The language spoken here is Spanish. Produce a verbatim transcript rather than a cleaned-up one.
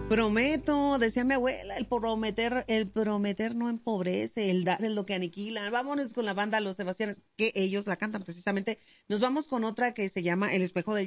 Prometo, decía mi abuela, el prometer, el prometer no empobrece, el dar es lo que aniquila. Vámonos con la banda Los Sebastianes, que ellos la cantan precisamente. Nos vamos con otra que se llama El espejo del